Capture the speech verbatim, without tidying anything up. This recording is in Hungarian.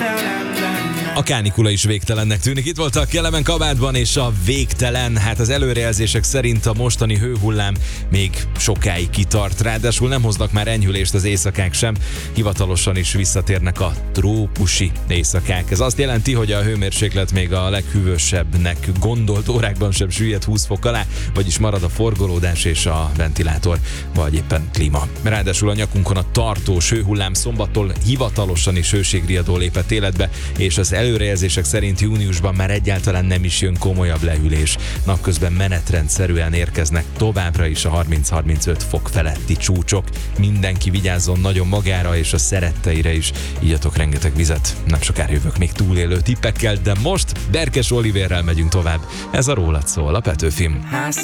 A kánikula is végtelennek tűnik. Itt voltak Kelemen Kabátban, és a végtelen, hát az előrejelzések szerint a mostani hőhullám még sokáig kitart, ráadásul nem hoznak már enyhülést az éjszakák sem, hivatalosan is visszatérnek a trópusi éjszakák. Ez azt jelenti, hogy a hőmérséklet még a leghűvösebbnek gondolt órákban sem süllyed húsz fok alá, vagyis marad a forgolódás és a ventilátor, vagy éppen klíma. Ráadásul a nyakunkon a tartós hőhullám szombattól hivatalosan is hőségriadó lépett életbe, és az előrejelzések szerint júniusban már egyáltalán nem is jön komolyabb lehűlés. Napközben menetrendszerűen érkeznek továbbra is a harminc-harmincöt fok feletti csúcsok. Mindenki vigyázzon nagyon magára és a szeretteire is. Igyatok rengeteg vizet. Nem sokára jövök még túlélő tippekkel, de most Berkes Olivérrel megyünk tovább. Ez a Rólad szól, a Petőfim.